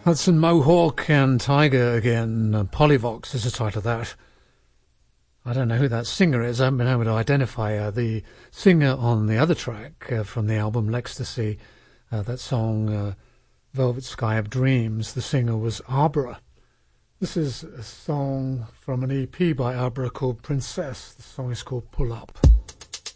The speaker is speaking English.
Hudson Mohawk and Tiger again. Polyvox is the title of that. I don't know who that singer is. I haven't been able to identify her. The singer on the other track from the album L'Ecstasy, that song Velvet Sky of Dreams, the singer was Arbora. This is a song from an EP by Arbora called Princess. The song is called Pull Up.